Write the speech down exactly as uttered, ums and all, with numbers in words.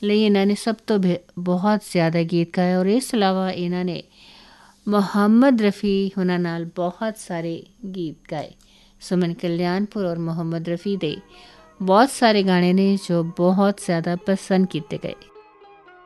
ਲਈ ਇਹਨਾਂ ਨੇ ਸਭ ਤੋਂ ਬੇ- ਬਹੁਤ ਜ਼ਿਆਦਾ ਗੀਤ ਗਾਏ। ਔਰ ਇਸ ਇਲਾਵਾ ਇਹਨਾਂ ਨੇ ਮੁਹੰਮਦ ਰफ़ੀ ਉਹਨਾਂ ਨਾਲ ਬਹੁਤ ਸਾਰੇ ਗੀਤ ਗਾਏ। ਸੁਮਨ ਕਲਿਆਣਪੁਰ ਔਰ ਮੁਹੰਮਦ ਰफ़ੀ ਦੇ ਬਹੁਤ ਸਾਰੇ ਗਾਣੇ ਨੇ ਜੋ ਬਹੁਤ ਜ਼ਿਆਦਾ ਪਸੰਦ ਕੀਤੇ ਗਏ।